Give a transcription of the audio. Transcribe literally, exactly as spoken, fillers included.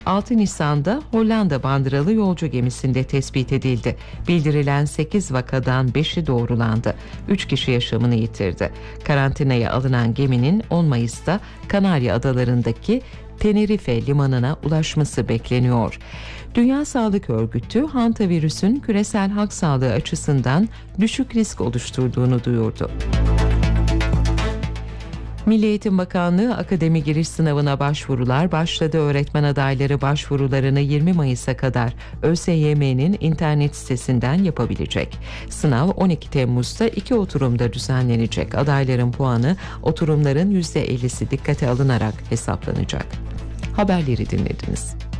altı Nisan'da Hollanda bandıralı yolcu gemisinde tespit edildi. Bildirilen sekiz vakadan beşi doğrulandı. üç kişi yaşamını yitirdi. Karantinaya alınan geminin on Mayıs'ta Kanarya Adaları'ndaki Tenerife limanına ulaşması bekleniyor. Dünya Sağlık Örgütü hantavirüsün küresel halk sağlığı açısından düşük risk oluşturduğunu duyurdu. Milli Eğitim Bakanlığı akademi giriş sınavına başvurular başladı. Öğretmen adayları başvurularını yirmi Mayıs'a kadar ÖSYM'nin internet sitesinden yapabilecek. Sınav on iki Temmuz'da iki oturumda düzenlenecek. Adayların puanı oturumların yüzde ellisi dikkate alınarak hesaplanacak. Haberleri dinlediniz.